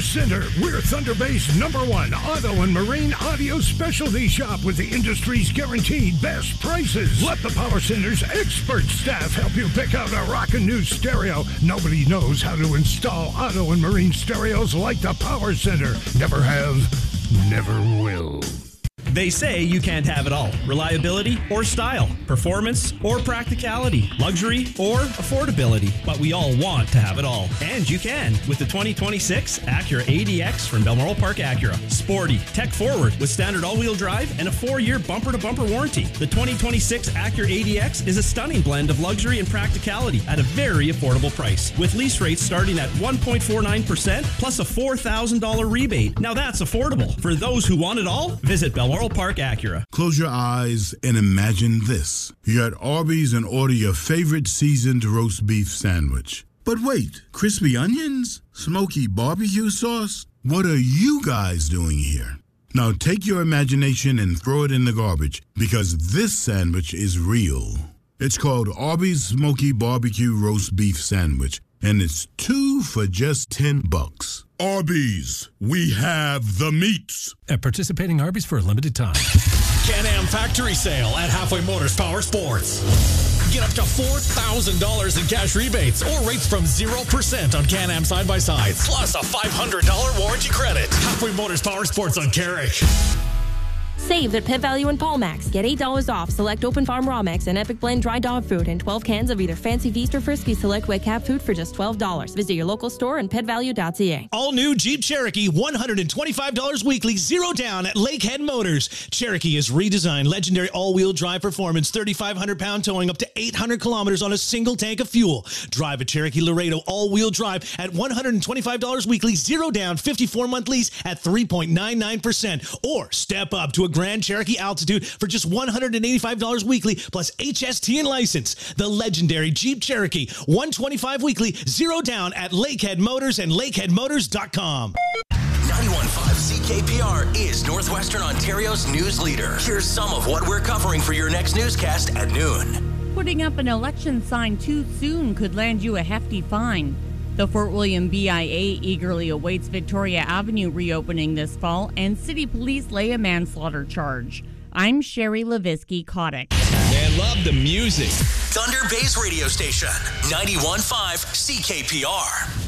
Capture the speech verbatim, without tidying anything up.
Center. We're Thunder Bay's number one auto and marine audio specialty shop with the industry's guaranteed best prices. Let the Power Center's expert staff help you pick out a rockin' new stereo. Nobody knows how to install auto and marine stereos like the Power Center. Never have, never will. They say you can't have it all. Reliability or style, performance or practicality, luxury or affordability. But we all want to have it all. And you can with the twenty twenty-six Acura A D X from Balmoral Park Acura. Sporty, tech forward with standard all-wheel drive and a four-year bumper-to-bumper warranty. The twenty twenty-six Acura A D X is a stunning blend of luxury and practicality at a very affordable price. With lease rates starting at one point four nine percent plus a four thousand dollars rebate. Now that's affordable. For those who want it all, visit Balmoral Park Acura. Close your eyes and imagine this. You're at Arby's and order your favorite seasoned roast beef sandwich. But wait, crispy onions? Smoky barbecue sauce? What are you guys doing here? Now take your imagination and throw it in the garbage, because this sandwich is real. It's called Arby's Smoky Barbecue Roast Beef Sandwich, and it's two for just ten bucks. Arby's, we have the meats. At participating Arby's for a limited time. Can-Am Factory Sale at Halfway Motors Power Sports. Get up to four thousand dollars in cash rebates or rates from zero percent on Can-Am side-by-sides. Plus a five hundred dollars warranty credit. Halfway Motors Power Sports on Carrick. Save at Pet Value and Paul Max. Get eight dollars off select Open Farm Raw Mix and Epic Blend Dry Dog Food and twelve cans of either Fancy Feast or Frisky Select Wet Cat Food for just twelve dollars. Visit your local store and pet value dot c a. All new Jeep Cherokee, one hundred twenty-five dollars weekly, zero down at Lakehead Motors. Cherokee is redesigned, legendary all-wheel drive performance, thirty-five hundred pound towing, up to eight hundred kilometers on a single tank of fuel. Drive a Cherokee Laredo all-wheel drive at one hundred twenty-five dollars weekly, zero down, fifty-four month lease at three point nine nine percent. Or step up to a Grand Cherokee Altitude for just one hundred eighty-five dollars weekly plus H S T and license. The legendary Jeep Cherokee, one hundred twenty-five weekly, zero down at Lakehead Motors and lakehead motors dot com. ninety-one point five C K P R is Northwestern Ontario's news leader. Here's some of what we're covering for your next newscast at noon. Putting up an election sign too soon could land you a hefty fine. The Fort William B I A eagerly awaits Victoria Avenue reopening this fall, and city police lay a manslaughter charge. I'm Sherry Levisky Kotick. Man, love the music. Thunder Bay's radio station, ninety-one point five C K P R.